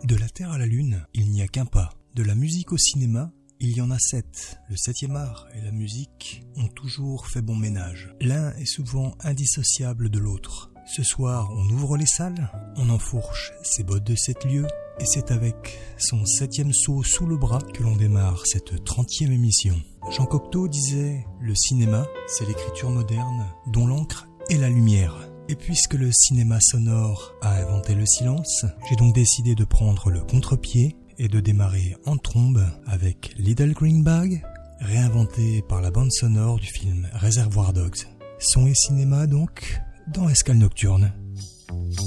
De la Terre à la Lune, il n'y a qu'un pas. De la musique au cinéma, il y en a 7. Le 7e art et la musique ont toujours fait bon ménage. L'un est souvent indissociable de l'autre. Ce soir, on ouvre les salles, on enfourche ses bottes de 7 lieues, et c'est avec son 7e seau sous le bras que l'on démarre cette 30e émission. Jean Cocteau disait « Le cinéma, c'est l'écriture moderne dont l'encre est la lumière ». Et puisque le cinéma sonore a inventé le silence, j'ai donc décidé de prendre le contre-pied et de démarrer en trombe avec Little Green Bag, réinventé par la bande sonore du film Reservoir Dogs. Son et cinéma donc, dans Escale Nocturne.